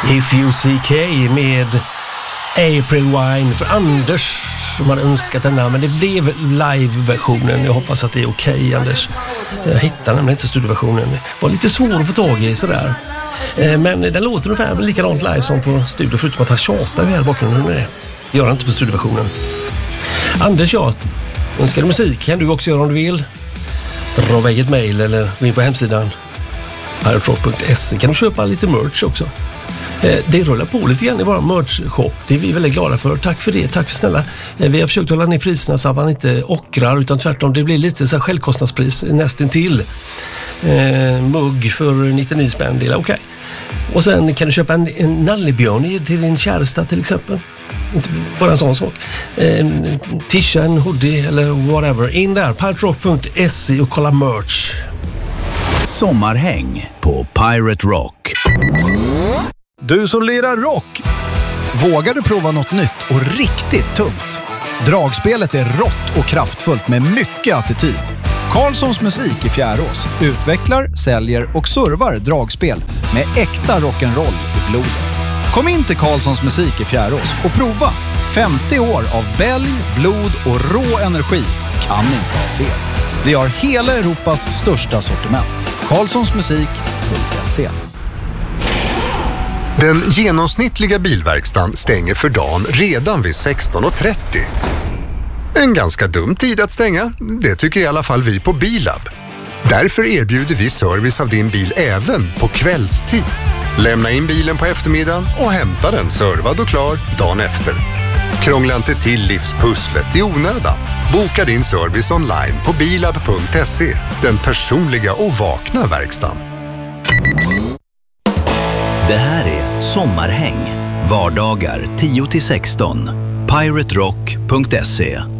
EFUCK med April Wine för Anders som hade önskat denna, men det blev live-versionen. Jag hoppas att det är okej, Anders. Jag hittade nämligen inte studioversionen. Det var lite svår att få tag i sådär. Men den låter ungefär likadant live som på studio, förutom att han tjatar i här bakgrunden. Det gör han inte på studioversionen. Anders, jag önskar musik. Kan du också göra om du vill. Dra iväg ett mejl eller gå in på hemsidan piratrock.se. Kan du köpa lite merch också. Det rullar på lite grann i våra merch-shop. Det är vi väldigt glada för. Tack för det, tack för snälla. Vi har försökt hålla ner priserna så att man inte ockrar, utan tvärtom, det blir lite så här självkostnadspris nästan till. Mugg för 99 spänn, det är okej. Och sen kan du köpa en nallebjörn till din käresta till exempel. Inte bara en sån sak. En tisha, en hoodie eller whatever. In där, piratrock.se och kolla merch. Sommarhäng på Pirate Rock. Du som lirar rock, vågar du prova något nytt och riktigt tungt? Dragspelet är rått och kraftfullt med mycket attityd. Karlssons musik i Fjärås utvecklar, säljer och servar dragspel med äkta rock'n'roll i blodet. Kom in till Karlssons musik i Fjärås och prova 50 år av bälg, blod och rå energi. Kan inte ha fel. Vi har hela Europas största sortiment. Karlssonsmusik.se. Den genomsnittliga bilverkstan stänger för dagen redan vid 16:30. En ganska dum tid att stänga, det tycker i alla fall vi på Bilab. Därför erbjuder vi service av din bil även på kvällstid. Lämna in bilen på eftermiddagen och hämta den servad och klar dagen efter. Krångla inte till livspusslet i onödan. Boka din service online på bilab.se. Den personliga och vakna verkstan. Det här är Sommarhäng. Vardagar 10-16. piraterock.se